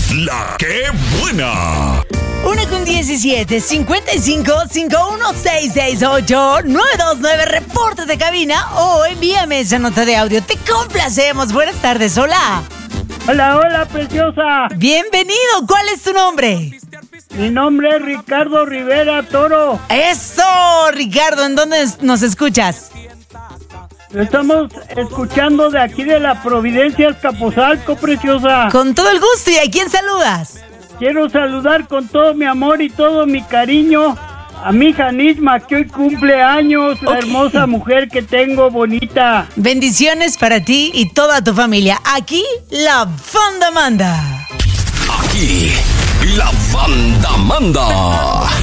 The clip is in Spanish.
La que buena. 1:17, 55-51-668-929, reporte de cabina o envíame esa nota de audio. Te complacemos. Buenas tardes, hola. Hola, preciosa. Bienvenido, ¿cuál es tu nombre? Mi nombre es Ricardo Rivera Toro. Eso, Ricardo, ¿en dónde nos escuchas? Lo estamos escuchando de aquí de la Providencia, Azcapotzalco, preciosa. Con todo el gusto, ¿y a quién saludas? Quiero saludar con todo mi amor y todo mi cariño a mi hija Nisma, que hoy cumple años, la hermosa mujer que tengo, bonita. Bendiciones para ti y toda tu familia. Aquí, la banda manda. Aquí, la banda manda.